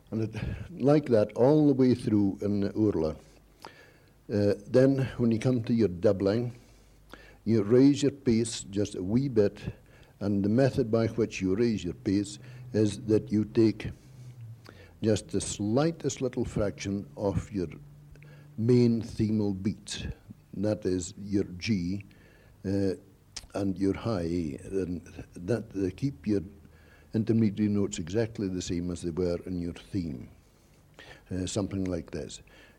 And like that all the way through in the Urla. Then when you come to your doubling, you raise your pace just a wee bit, and the method by which you raise your pace is that you take just the slightest little fraction of your main themal beats. That is your G and your high A. And that they keep your intermediary notes exactly the same as they were in your theme. Something like this.